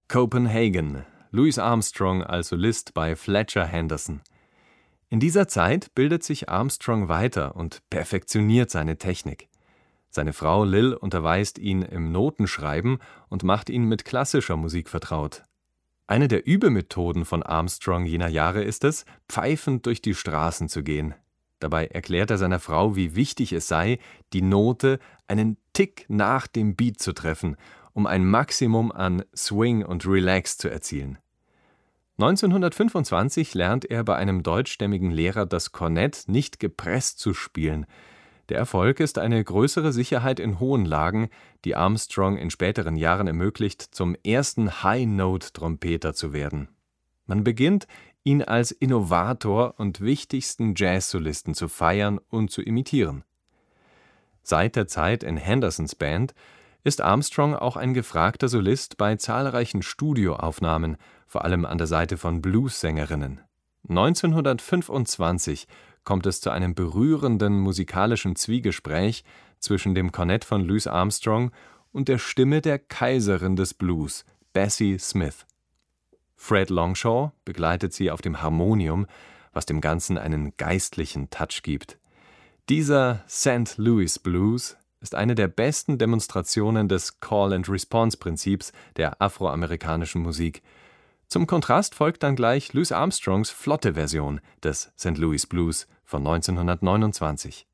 Copenhagen, Louis Armstrong als Solist bei Fletcher Henderson. In dieser Zeit bildet sich Armstrong weiter und perfektioniert seine Technik. Seine Frau Lil unterweist ihn im Notenschreiben und macht ihn mit klassischer Musik vertraut. Eine der Übemethoden von Armstrong jener Jahre ist es, pfeifend durch die Straßen zu gehen. Dabei erklärt er seiner Frau, wie wichtig es sei, die Note einen Tick nach dem Beat zu treffen, um ein Maximum an Swing und Relax zu erzielen. 1925 lernt er bei einem deutschstämmigen Lehrer das Kornett nicht gepresst zu spielen. Der Erfolg ist eine größere Sicherheit in hohen Lagen, die Armstrong in späteren Jahren ermöglicht, zum ersten High-Note-Trompeter zu werden. Man beginnt, ihn als Innovator und wichtigsten Jazzsolisten zu feiern und zu imitieren. Seit der Zeit in Hendersons Band ist Armstrong auch ein gefragter Solist bei zahlreichen Studioaufnahmen, vor allem an der Seite von Blues-Sängerinnen. 1925 kommt es zu einem berührenden musikalischen Zwiegespräch zwischen dem Kornett von Louis Armstrong und der Stimme der Kaiserin des Blues, Bessie Smith. Fred Longshaw begleitet sie auf dem Harmonium, was dem Ganzen einen geistlichen Touch gibt. Dieser St. Louis Blues ist eine der besten Demonstrationen des Call-and-Response-Prinzips der afroamerikanischen Musik. Zum Kontrast folgt dann gleich Louis Armstrongs flotte Version des St. Louis Blues von 1929.